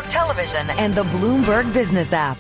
Bloomberg Television and the Bloomberg Business app.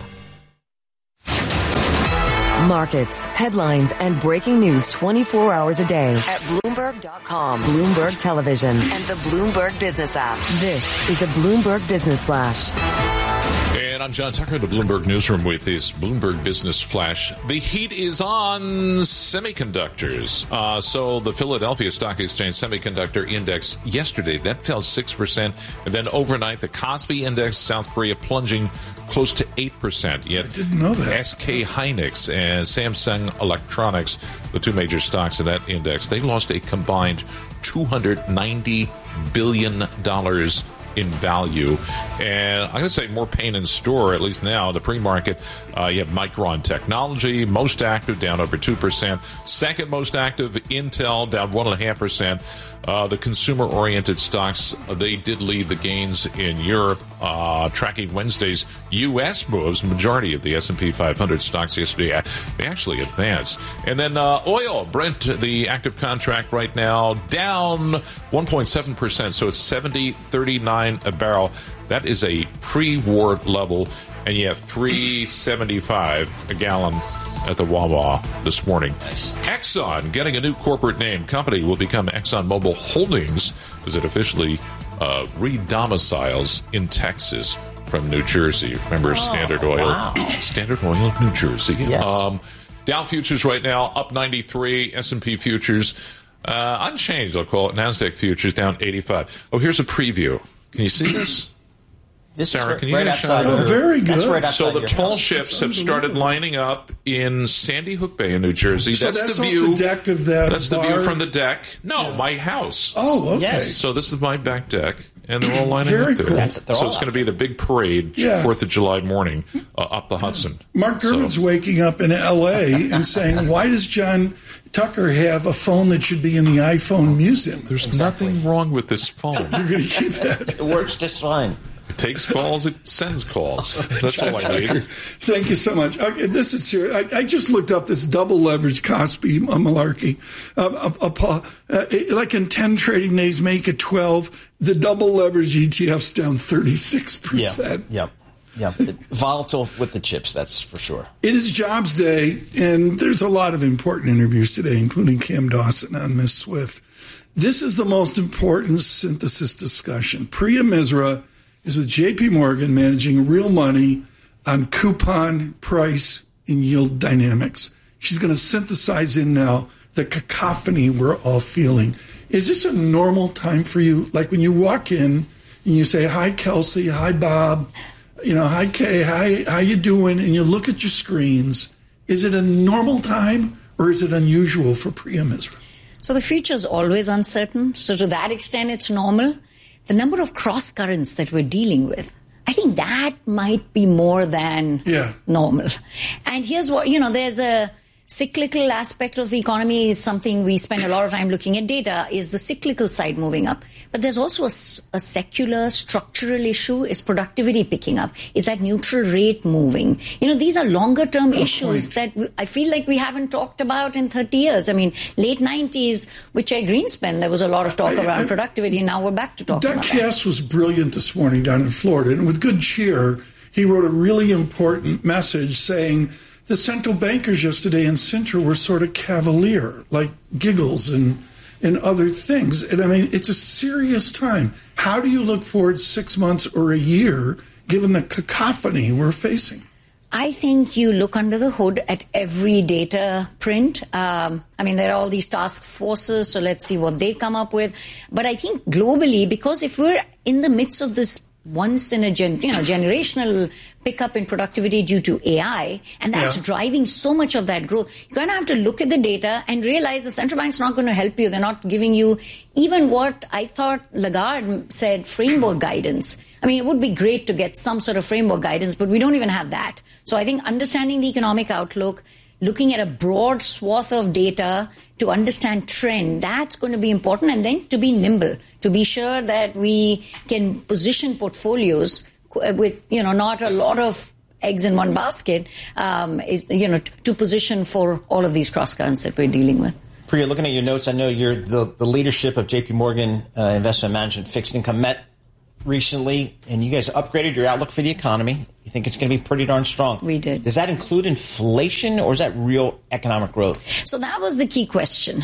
Markets, headlines, and breaking news 24 hours a day at Bloomberg.com, Bloomberg Television, and the Bloomberg Business app. This is a Bloomberg Business Flash. And I'm John Tucker, the Bloomberg Newsroom, with this Bloomberg Business Flash. The heat is on semiconductors. So the Philadelphia Stock Exchange Semiconductor Index yesterday, that fell 6%. And then overnight, the Kospi Index, South Korea, plunging close to 8%. Yet, I didn't know that. SK Hynix and Samsung Electronics, the two major stocks in that index, they lost a combined $290 billion in value. And I'm going to say more pain in store, at least now, the pre-market. You have Micron Technology, most active, down over 2%. Second most active, Intel, down 1.5%. The consumer-oriented stocks, they did lead the gains in Europe, tracking Wednesday's U.S. moves. Majority of the S&P 500 stocks yesterday, they actually advanced. And then oil, Brent, the active contract right now, down 1.7%, so it's $70.39 a barrel. That is a pre-war level, and you have $3.75 a gallon at the Wawa this morning. Nice. Exxon getting a new corporate name. Company will become ExxonMobil Holdings as it officially re-domiciles in Texas from New Jersey. Remember Standard Oil? Wow. Standard Oil of New Jersey. Yes. Dow futures right now up 93. S&P futures unchanged, I'll call it. NASDAQ futures down 85. Oh, here's a preview. Can you see this? This Sarah, is can you right get a outside. shot? Oh, very good. That's right outside So the your tall house. ships have started lining up in Sandy Hook Bay in New Jersey. So that's the the view. off the deck of that That's the bar? view from the deck. No, my house. Oh, okay. Yes. So this is my back deck, and they're all lining Very up there. cool. They're So all it's going to out be the big parade, Yeah. 4th of July morning, up the Hudson. Mark Gurman's waking up in L.A. and saying, why does John Tucker have a phone that should be in the iPhone museum? There's nothing wrong with this phone. You're going to keep that. It works just fine. It takes calls, it sends calls. That's all I need. Thank you so much. Okay, this is serious. I just looked up this double leverage Kospi malarkey. Like in 10 trading days, make it 12. The double leverage ETF's down 36%. Yeah. Volatile with the chips, that's for sure. It is Jobs Day, and there's a lot of important interviews today, including Cam Dawson on Ms. Swift. This is the most important synthesis discussion. Priya Misra is with J.P. Morgan, managing real money on coupon, price, and yield dynamics. She's going to synthesize in now the cacophony we're all feeling. Is this a normal time for you? Like when you walk in and you say, hi, Kelsey, hi, Bob, hi, Kay, hi, how you doing? And you look at your screens. Is it a normal time or is it unusual for Priya Misra? So the future is always uncertain. So to that extent, it's normal. The number of cross currents that we're dealing with, I think that might be more than normal. And here's what, there's a cyclical aspect of the economy is something we spend a lot of time looking at data, is the cyclical side moving up. But there's also a secular structural issue. Is productivity picking up? Is that neutral rate moving? These are longer term issues that I feel like we haven't talked about in 30 years. I mean, late 90s with Jay Greenspan, there was a lot of talk around productivity. Now we're back to talking about that. Doug Cass was brilliant this morning down in Florida, and with good cheer, he wrote a really important message saying the central bankers yesterday in Sintra were sort of cavalier, like giggles and other things. And I mean, it's a serious time. How do you look forward 6 months or a year, given the cacophony we're facing? I think you look under the hood at every data print. There are all these task forces, so let's see what they come up with. But I think globally, because if we're in the midst of this once in a generational pickup in productivity due to AI, and that's driving so much of that growth, you're going to have to look at the data and realize the central bank's not going to help you. They're not giving you even what I thought Lagarde said, framework guidance. I mean, it would be great to get some sort of framework guidance, but we don't even have that. So I think understanding the economic outlook, looking at a broad swath of data to understand trend, that's going to be important. And then to be nimble, to be sure that we can position portfolios with, not a lot of eggs in one basket, to position for all of these cross currents that we're dealing with. Priya, looking at your notes, I know you're the leadership of J.P. Morgan Investment Management Fixed Income met recently, and you guys upgraded your outlook for the economy. You think it's going to be pretty darn strong. We did. Does that include inflation, or is that real economic growth? So that was the key question.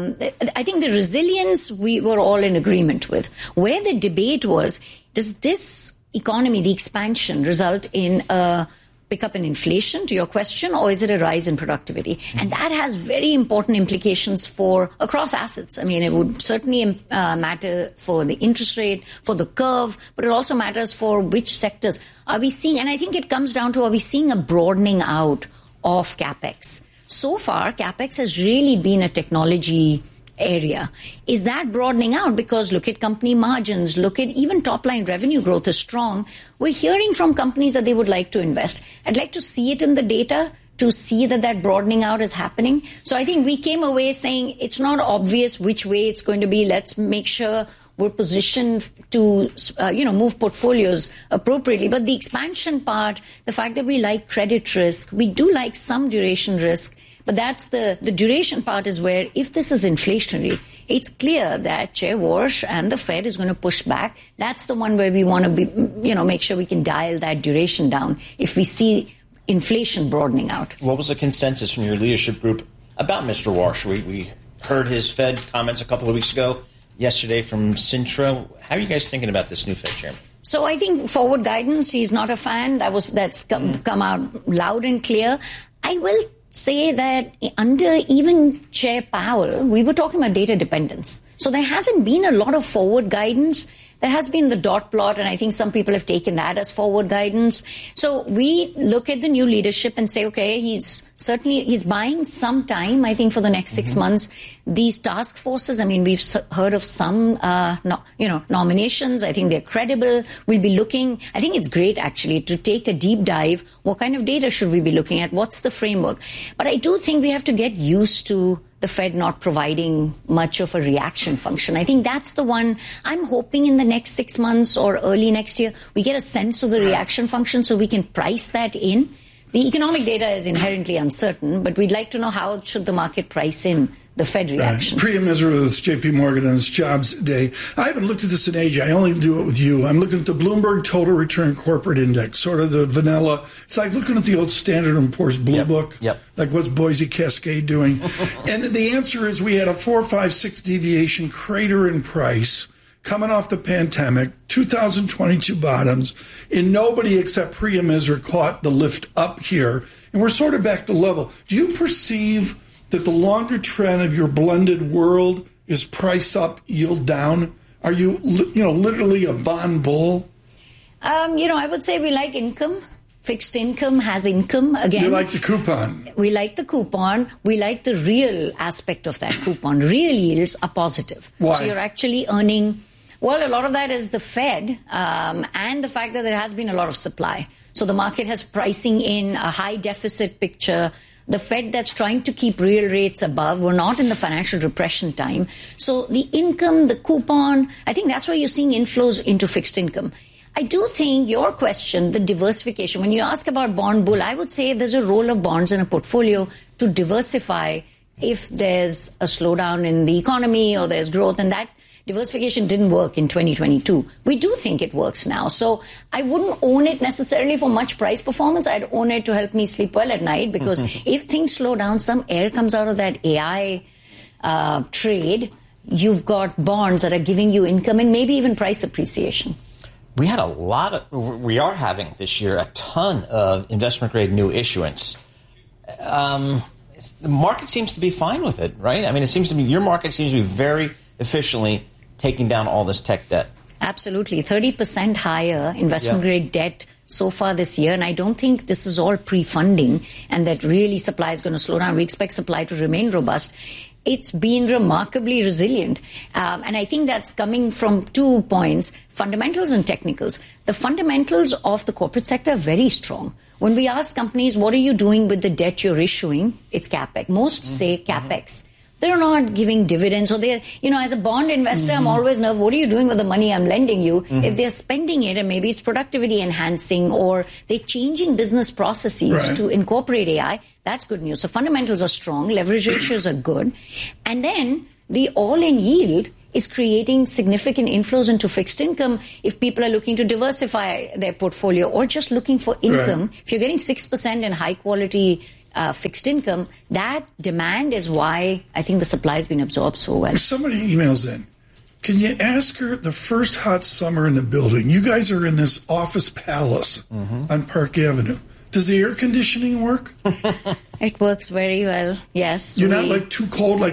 I think the resilience we were all in agreement with. Where the debate was, does this economy, the expansion, result in a pickup in inflation, to your question, or is it a rise in productivity? And that has very important implications for across assets. I mean, it would certainly matter for the interest rate, for the curve, but it also matters for which sectors. Are we seeing, and I think it comes down to, are we seeing a broadening out of CapEx? So far, CapEx has really been a technology area. Is that broadening out? Because look at company margins, look at even top line revenue growth is strong. We're hearing from companies that they would like to invest. I'd like to see it in the data to see that broadening out is happening. So I think we came away saying it's not obvious which way it's going to be. Let's make sure we're positioned to, move portfolios appropriately. But the expansion part, the fact that we like credit risk, we do like some duration risk. But that's the duration part is where, if this is inflationary, it's clear that Chair Warsh and the Fed is going to push back. That's the one where we want to be, make sure we can dial that duration down if we see inflation broadening out. What was the consensus from your leadership group about Mr. Warsh? We heard his Fed comments a couple of weeks ago, yesterday from Sintra. How are you guys thinking about this new Fed chairman? So I think forward guidance, he's not a fan. That's come out loud and clear. I will say that under even Chair Powell, we were talking about data dependence. So there hasn't been a lot of forward guidance. There has been the dot plot, and I think some people have taken that as forward guidance. So we look at the new leadership and say, okay, he's buying some time, I think, for the next 6 months. These task forces, I mean, we've heard of some, nominations. I think they're credible. We'll be looking. I think it's great, actually, to take a deep dive. What kind of data should we be looking at? What's the framework? But I do think we have to get used to the Fed not providing much of a reaction function. I think that's the one I'm hoping in the next 6 months or early next year, we get a sense of the reaction function so we can price that in. The economic data is inherently uncertain, but we'd like to know how should the market price in the Fed reaction. Priya Misra with JP Morgan on his Jobs Day. I haven't looked at this in age. I only do it with you. I'm looking at the Bloomberg Total Return Corporate Index, sort of the vanilla. It's like looking at the old Standard & Poor's Blue Book. Yep. Like what's Boise Cascade doing? And the answer is we had a 4, 5, 6 deviation crater in price coming off the pandemic, 2022 bottoms, and nobody except Priya Misra caught the lift up here. And we're sort of back to level. Do you perceive that the longer trend of your blended world is price up, yield down? Are you, literally a bond bull? I would say we like income. Fixed income has income again. You like the coupon. We like the coupon. We like the real aspect of that coupon. Real yields are positive. Why? So you're actually earning. Well, a lot of that is the Fed and the fact that there has been a lot of supply. So the market has pricing in a high deficit picture. The Fed that's trying to keep real rates above. We're not in the financial depression time. So the income, the coupon, I think that's why you're seeing inflows into fixed income. I do think your question, the diversification, when you ask about bond bull, I would say there's a role of bonds in a portfolio to diversify if there's a slowdown in the economy or there's growth, and that diversification didn't work in 2022. We do think it works now. So I wouldn't own it necessarily for much price performance. I'd own it to help me sleep well at night, because if things slow down, some air comes out of that AI trade, you've got bonds that are giving you income and maybe even price appreciation. We are having this year a ton of investment grade new issuance. The market seems to be fine with it, right? I mean, it seems to be, your market seems to be very efficiently taking down all this tech debt. Absolutely. 30% higher investment grade debt so far this year. And I don't think this is all pre-funding and that really supply is going to slow down. We expect supply to remain robust. It's been remarkably resilient. And I think that's coming from 2 points, fundamentals and technicals. The fundamentals of the corporate sector are very strong. When we ask companies, what are you doing with the debt you're issuing? It's CapEx. Most say CapEx. They're not giving dividends, or they're, as a bond investor, I'm always nervous. What are you doing with the money I'm lending you? If they're spending it, and maybe it's productivity enhancing, or they're changing business processes to incorporate AI, that's good news. So fundamentals are strong, leverage ratios are good. And then the all-in yield is creating significant inflows into fixed income if people are looking to diversify their portfolio or just looking for income. Right. If you're getting 6% in high quality fixed income, that demand is why I think the supply has been absorbed so well. Somebody emails in. Can you ask her the first hot summer in the building? You guys are in this office palace on Park Avenue. Does the air conditioning work? It works very well, yes. You're not like too cold, like